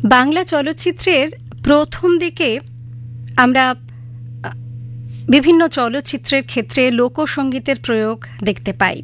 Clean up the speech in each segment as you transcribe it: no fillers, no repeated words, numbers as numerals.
বাংলা চলচ্চিত্রের প্রথম দিকে আমরা বিভিন্ন চলচ্চিত্রের ক্ষেত্রে লোকসঙ্গীতের প্রয়োগ দেখতে পাই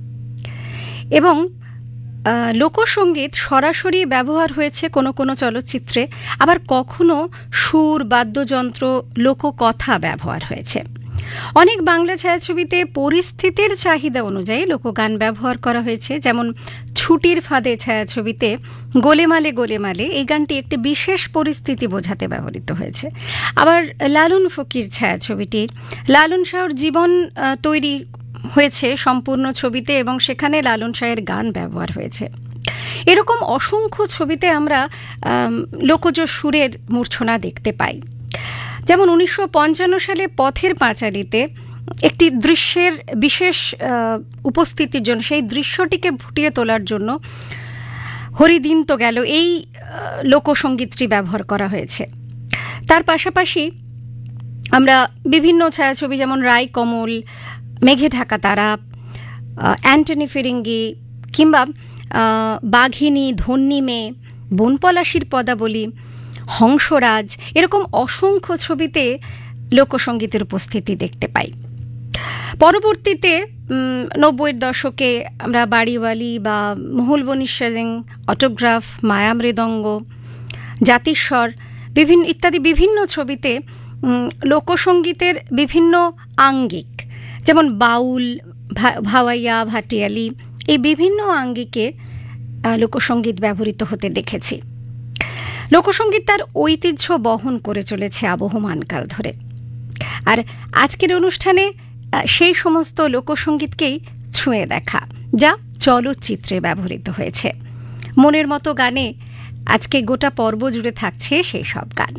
এবং লোকসঙ্গীত সরাসরি ব্যবহার হয়েছে কোনো কোনো চলচ্চিত্রে, আবার কখনো সুর, বাদ্যযন্ত্র, লোককথা ব্যবহার হয়েছে। অনেক বাংলা ছায়াছবিতে পরিস্থিতির চাহিদা অনুযায়ী লোকগান ব্যবহার করা হয়েছে, যেমন ছুটির ফাঁদে ছায়াছবিতে গোলেমালে গোলেমালে এই গানটি একটি বিশেষ পরিস্থিতি বোঝাতে ব্যবহৃত হয়েছে। আবার লালন ফকির ছায়াছবিটির লালন শাহর জীবন তৈরি হয়েছে সম্পূর্ণ ছবিতে এবং সেখানে লালন শাহের গান ব্যবহার হয়েছে। এরকম অসংখ্য ছবিতে আমরা লোকজ সুরের মূর্ছনা দেখতে পাই। যেমন 1955 সালে পথের পাঁচালীতে একটি দৃশ্যের বিশেষ উপস্থিতির জন্য, সেই দৃশ্যটিকে ফুটিয়ে তোলার জন্য হরিদিন তো গেল এই লোকসঙ্গীতটি ব্যবহার করা হয়েছে। তার পাশাপাশি আমরা বিভিন্ন ছায়াছবি যেমন রায় কমল, মেঘে ঢাকা তারা, অ্যান্টনি ফিরিঙ্গি কিংবা বাঘিনী, ধন্যী মেয়ে, বনপলাশির পদাবলী, হংসরাজ, এরকম অসংখ্য ছবিতে লোকসঙ্গীতের উপস্থিতি দেখতে পাই। পরবর্তীতে 90-এর দশকে আমরা বাড়িওয়ালি বা মহুল বনিশ্বরিং, অটোগ্রাফ, মায়া মৃদঙ্গ, জাতিস্বর ইত্যাদি বিভিন্ন ছবিতে লোকসঙ্গীতের বিভিন্ন আঙ্গিক, যেমন বাউল, ভাওয়াইয়া, ভাটিয়ালি, এই বিভিন্ন আঙ্গিকে লোকসঙ্গীত ব্যবহৃত হতে দেখেছি। লোকসঙ্গীত তার ঐতিহ্য বহন করে চলেছে আবহমানকাল ধরে। আর আজকের অনুষ্ঠানে সেই সমস্ত লোকসঙ্গীতকেই ছুঁয়ে দেখা, যা চলচ্চিত্রে ব্যবহৃত হয়েছে। মনের মতো গানে আজকে গোটা পর্ব জুড়ে থাকছে সেই সব গান।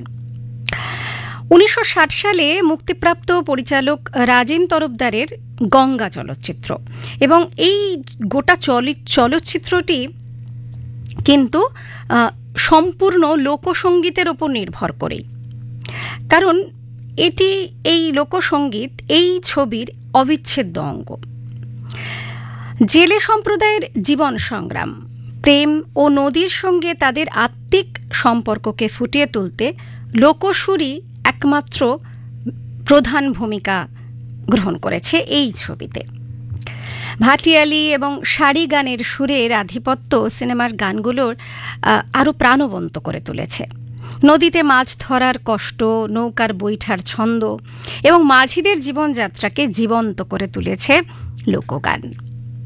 1960 সালে মুক্তিপ্রাপ্ত পরিচালক রাজেন তরফদারের গঙ্গা চলচ্চিত্র, এবং এই গোটা চলচ্চিত্রটি কিন্তু সম্পূর্ণ লোকসঙ্গীতের ওপর নির্ভর করেই, কারণ এই লোকসঙ্গীত এই ছবির অবিচ্ছেদ্য অঙ্গ। জেলে সম্প্রদায়ের জীবন সংগ্রাম, প্রেম ও নদীর সঙ্গে তাদের আত্মিক সম্পর্ককে ফুটিয়ে তুলতে লোকসুরই একমাত্র প্রধান ভূমিকা গ্রহণ করেছে এই ছবিতে। ভাটিয়ালি এবং সারি গানের সুরের আধিপত্য সিনেমার গানগুলোর আরও প্রাণবন্ত করে তুলেছে। নদীতে মাছ ধরার কষ্ট, নৌকার বৈঠার ছন্দ এবং মাঝিদের জীবনযাত্রাকে জীবন্ত করে তুলেছে লোকগান।